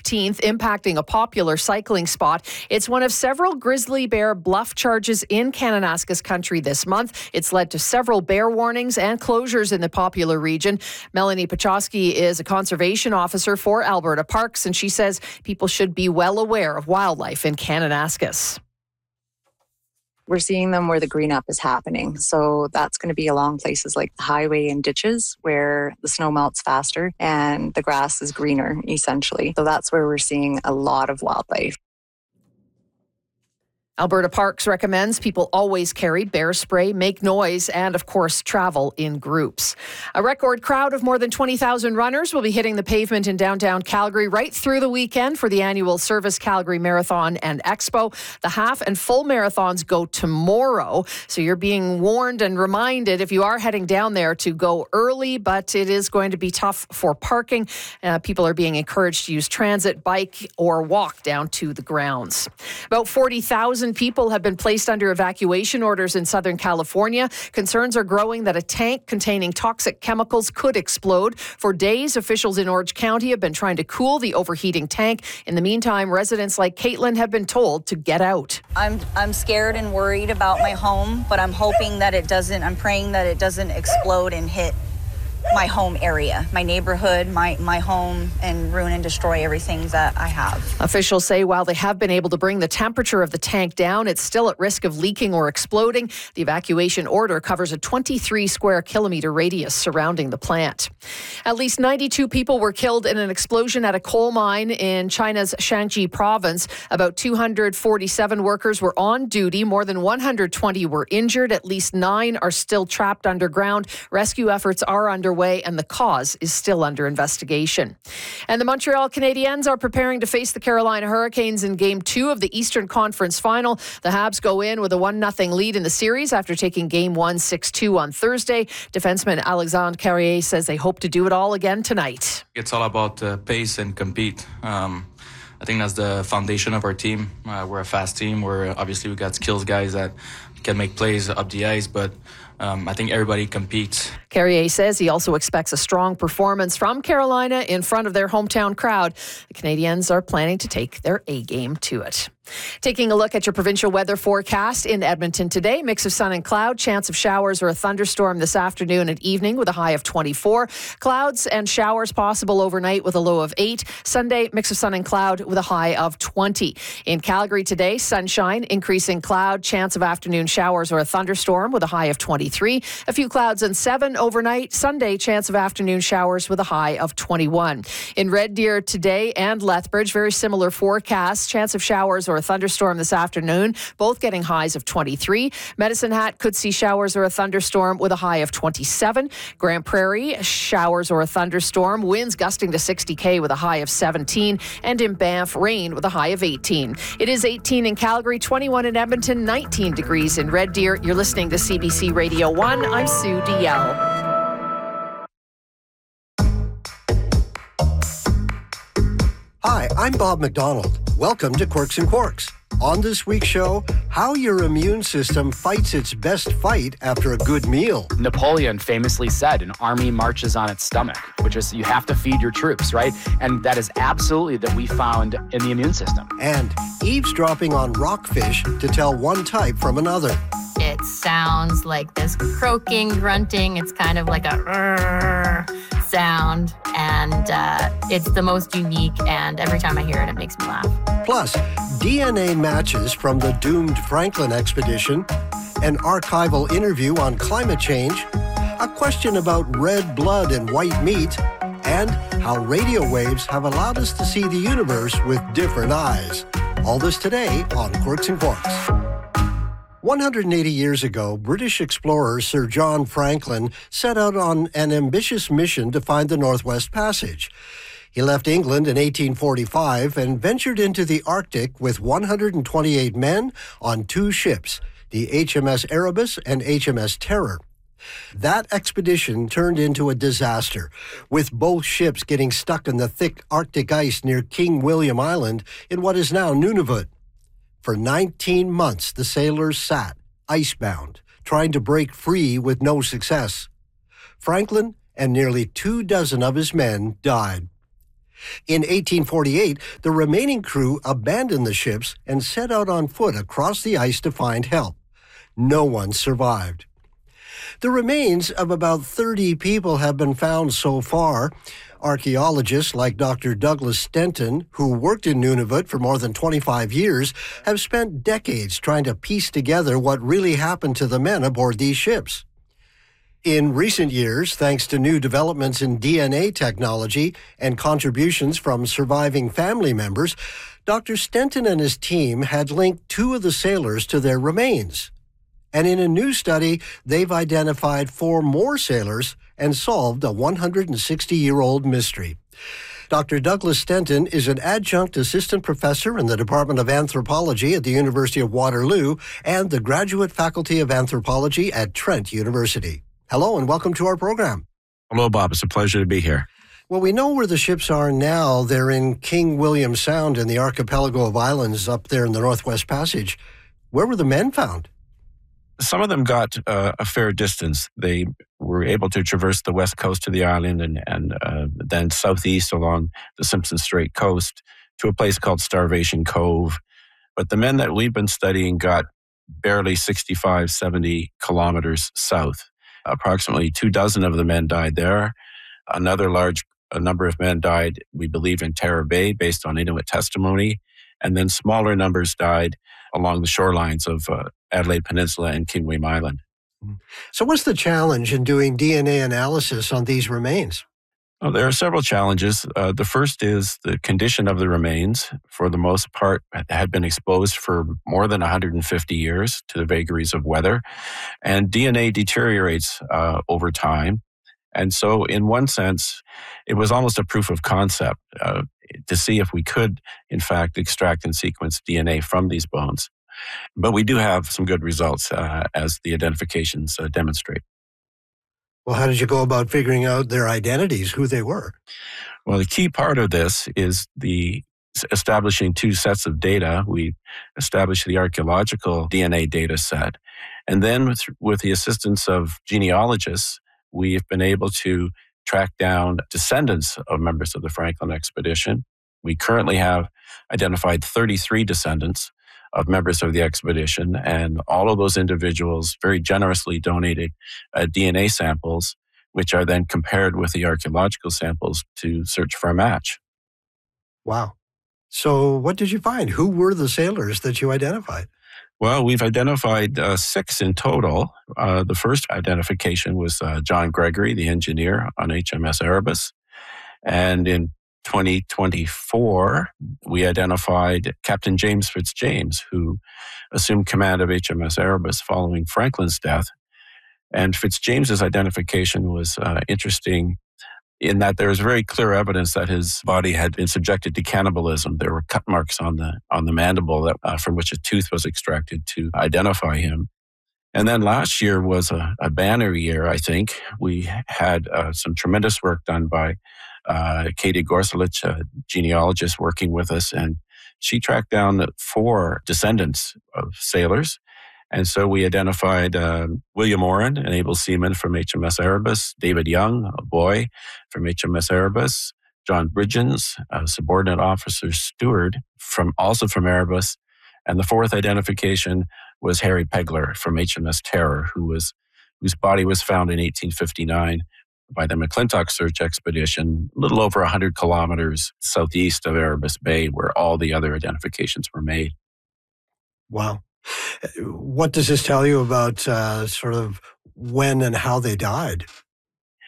15th, impacting a popular cycling spot. It's one of several grizzly bear bluff charges in Kananaskis country this month. It's led to several bear warnings and closures in the popular region. Melanie Pachowski is a conservation officer for Alberta Parks, and she says people should be well aware of wildlife in Kananaskis. We're seeing them where the green up is happening. So that's going to be along places like the highway and ditches where the snow melts faster and the grass is greener, essentially. So that's where we're seeing a lot of wildlife. Alberta Parks recommends people always carry bear spray, make noise, and, of course, travel in groups. A record crowd of more than 20,000 runners will be hitting the pavement in downtown Calgary right through the weekend for the annual Service Calgary Marathon and Expo. The half and full marathons go tomorrow, so you're being warned and reminded if you are heading down there to go early, but it is going to be tough for parking. People are being encouraged to use transit, bike, or walk down to the grounds. About 40,000 people have been placed under evacuation orders in Southern California. Concerns are growing that a tank containing toxic chemicals could explode. For days, officials in Orange County have been trying to cool the overheating tank. In the meantime, residents like Caitlin have been told to get out. I'm scared and worried about my home, but I'm hoping that I'm praying that it doesn't explode and hit my home area, my neighborhood, my home, and ruin and destroy everything that I have. Officials say while they have been able to bring the temperature of the tank down, it's still at risk of leaking or exploding. The evacuation order covers a 23 square kilometer radius surrounding the plant. At least 92 people were killed in an explosion at a coal mine in China's Shanxi province. About 247 workers were on duty. More than 120 were injured. At least 9 are still trapped underground. Rescue efforts are underway, and the cause is still under investigation. And the Montreal Canadiens are preparing to face the Carolina Hurricanes in Game 2 of the Eastern Conference Final. The Habs go in with a 1-0 lead in the series after taking Game 1 6-2 on Thursday. Defenseman Alexandre Carrier says they hope to do it all again tonight. It's all about pace and compete. I think that's the foundation of our team. We're a fast team. We got skills guys that can make plays up the ice, but I think everybody competes. Carrier says he also expects a strong performance from Carolina in front of their hometown crowd. The Canadiens are planning to take their A game to it. Taking a look at your provincial weather forecast in Edmonton today, mix of sun and cloud, chance of showers or a thunderstorm this afternoon and evening with a high of 24. Clouds and showers possible overnight with a low of 8. Sunday, mix of sun and cloud with a high of 20. In Calgary today, sunshine, increasing cloud, chance of afternoon showers or a thunderstorm with a high of 23. A few clouds and 7 overnight. Sunday, chance of afternoon showers with a high of 21. In Red Deer today and Lethbridge, very similar forecast, chance of showers or a thunderstorm this afternoon, both getting highs of 23. Medicine Hat could see showers or a thunderstorm with a high of 27. Grand Prairie, showers or a thunderstorm, winds gusting to 60 km with a high of 17. And in Banff, rain with a high of 18. It is 18 in Calgary, 21 in Edmonton, 19 degrees in Red Deer. You're listening to CBC Radio 1. I'm Sue DL. Hi, I'm Bob McDonald. Welcome to Quirks and Quarks. On this week's show, how your immune system fights its best fight after a good meal. Napoleon famously said, an army marches on its stomach, which is you have to feed your troops, right? And that is absolutely that we found in the immune system. And eavesdropping on rockfish to tell one type from another. It sounds like this croaking, grunting. It's kind of like a sound, and it's the most unique, and every time I hear it, it makes me laugh. Plus, DNA matches from the doomed Franklin expedition, an archival interview on climate change, a question about red blood and white meat, and how radio waves have allowed us to see the universe with different eyes. All this today on Quirks and Quarks. 180 years ago, British explorer Sir John Franklin set out on an ambitious mission to find the Northwest Passage. He left England in 1845 and ventured into the Arctic with 128 men on 2 ships, the HMS Erebus and HMS Terror. That expedition turned into a disaster, with both ships getting stuck in the thick Arctic ice near King William Island in what is now Nunavut. For 19 months, the sailors sat, icebound, trying to break free with no success. Franklin and nearly 24 of his men died. In 1848, the remaining crew abandoned the ships and set out on foot across the ice to find help. No one survived. The remains of about 30 people have been found so far. Archaeologists like Dr. Douglas Stenton, who worked in Nunavut for more than 25 years, have spent decades trying to piece together what really happened to the men aboard these ships. In recent years, thanks to new developments in DNA technology and contributions from surviving family members, Dr. Stenton and his team had linked 2 of the sailors to their remains. And in a new study, they've identified 4 more sailors and solved a 160-year-old mystery. Dr. Douglas Stenton is an adjunct assistant professor in the Department of Anthropology at the University of Waterloo and the Graduate Faculty of Anthropology at Trent University. Hello and welcome to our program. Hello, Bob. It's a pleasure to be here. Well, we know where the ships are now. They're in King William Sound in the archipelago of islands up there in the Northwest Passage. Where were the men found? Some of them got a fair distance. They were able to traverse the west coast of the island and then southeast along the Simpson Strait coast to a place called Starvation Cove. But the men that we've been studying got barely 65, 70 kilometers south. Approximately 24 of the men died there. Another large number of men died, we believe, in Tara Bay based on Inuit testimony. And then smaller numbers died along the shorelines of Adelaide Peninsula and King William Island. So what's the challenge in doing DNA analysis on these remains? Well, there are several challenges. The first is the condition of the remains, for the most part, had been exposed for more than 150 years to the vagaries of weather. And DNA deteriorates over time. And so in one sense, it was almost a proof of concept to see if we could, in fact, extract and sequence DNA from these bones. But we do have some good results as the identifications demonstrate. Well, how did you go about figuring out their identities, who they were? Well, the key part of this is the establishing 2 sets of data. We established the archaeological DNA data set. And then with the assistance of genealogists, we've been able to track down descendants of members of the Franklin expedition. We currently have identified 33 descendants of members of the expedition, and all of those individuals very generously donated DNA samples, which are then compared with the archaeological samples to search for a match. Wow. So what did you find? Who were the sailors that you identified? Well, we've identified 6 in total. The first identification was John Gregory, the engineer on HMS Erebus. And in 2024, we identified Captain James Fitzjames, who assumed command of HMS Erebus following Franklin's death. And Fitzjames's identification was interesting in that there is very clear evidence that his body had been subjected to cannibalism. There were cut marks on the mandible that, from which a tooth was extracted to identify him. And then last year was a banner year, I think. We had some tremendous work done by Katie Gorsulich, a genealogist working with us, and she tracked down 4 descendants of sailors. And so we identified William Oren, an able seaman from HMS Erebus, David Young, a boy from HMS Erebus, John Bridgens, a subordinate officer steward also from Erebus, and the 4th identification was Harry Pegler from HMS Terror, whose body was found in 1859 by the McClintock search expedition, a little over 100 kilometers southeast of Erebus Bay, where all the other identifications were made. Wow. What does this tell you about sort of when and how they died?